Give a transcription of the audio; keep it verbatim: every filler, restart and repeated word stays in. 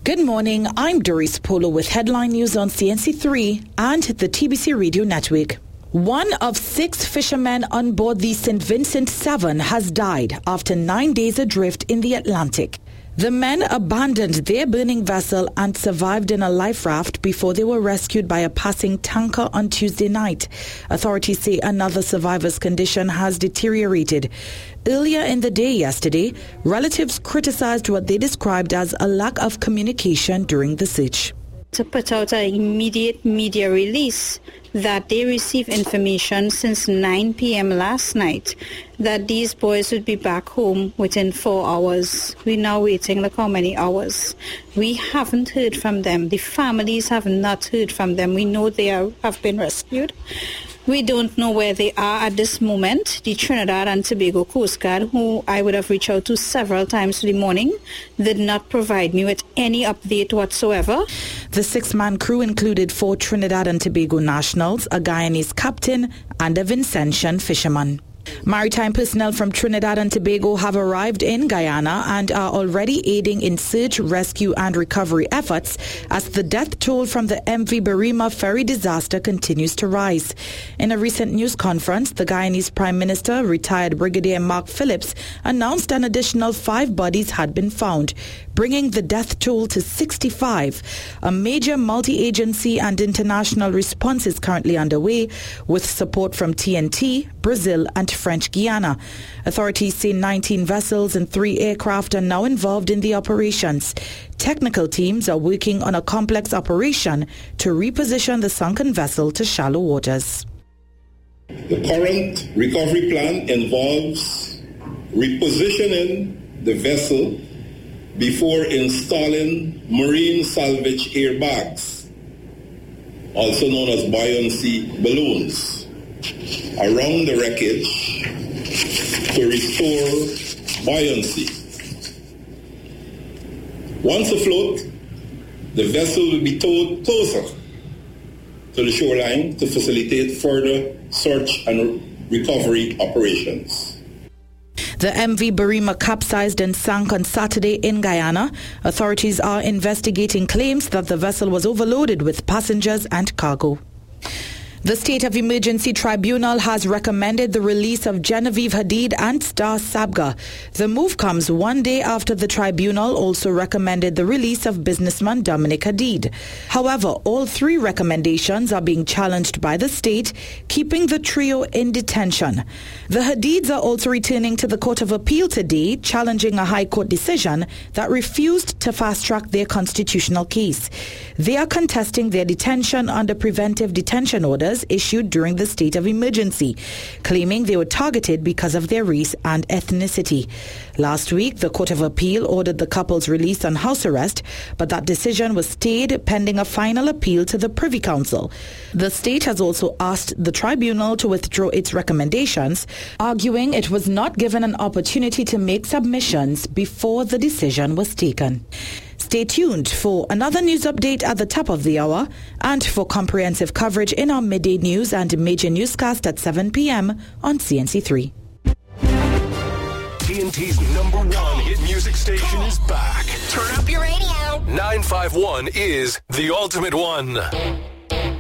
Good morning, I'm Doris Polo with headline news on C N C three and the T B C Radio Network. One of six fishermen on board the Saint Vincent seven has died after nine days adrift in the Atlantic. The men abandoned their burning vessel and survived in a life raft before they were rescued by a passing tanker on Tuesday night. Authorities say another survivor's condition has deteriorated. Earlier in the day yesterday, relatives criticized what they described as a lack of communication during the search. To put out an immediate media release that they received information since nine p.m. last night that these boys would be back home within four hours. We're now waiting like how many hours. We haven't heard from them. The families have not heard from them. We know they are, have been rescued. We don't know where they are at this moment. The Trinidad and Tobago Coast Guard, who I would have reached out to several times in the morning, did not provide me with any update whatsoever. The six-man crew included four Trinidad and Tobago nationals, a Guyanese captain, and a Vincentian fisherman. Maritime personnel from Trinidad and Tobago have arrived in Guyana and are already aiding in search, rescue and recovery efforts as the death toll from the M V Barima ferry disaster continues to rise. In a recent news conference, the Guyanese Prime Minister, retired Brigadier Mark Phillips, announced an additional five bodies had been found, bringing the death toll to sixty-five. A major multi-agency and international response is currently underway with support from T N T, Brazil and French Guiana. Authorities say nineteen vessels and three aircraft are now involved in the operations. Technical teams are working on a complex operation to reposition the sunken vessel to shallow waters. The current recovery plan involves repositioning the vessel before installing marine salvage airbags, also known as buoyancy balloons, around the wreckage to restore buoyancy. Once afloat, the vessel will be towed closer to the shoreline to facilitate further search and recovery operations. The M V Barima capsized and sank on Saturday in Guyana. Authorities are investigating claims that the vessel was overloaded with passengers and cargo. The State of Emergency Tribunal has recommended the release of Genevieve Hadid and Star Sabga. The move comes one day after the tribunal also recommended the release of businessman Dominic Hadid. However, all three recommendations are being challenged by the state, keeping the trio in detention. The Hadids are also returning to the Court of Appeal today, challenging a High Court decision that refused to fast-track their constitutional case. They are contesting their detention under preventive detention orders issued during the state of emergency, claiming they were targeted because of their race and ethnicity. Last week, the Court of Appeal ordered the couple's release on house arrest, but that decision was stayed pending a final appeal to the Privy Council. The state has also asked the tribunal to withdraw its recommendations, arguing it was not given an opportunity to make submissions before the decision was taken. Stay tuned for another news update at the top of the hour and for comprehensive coverage in our midday news and major newscast at seven p.m. on C N C three. T N T's number one hit music station is back. Turn up your radio. nine five one is the ultimate one.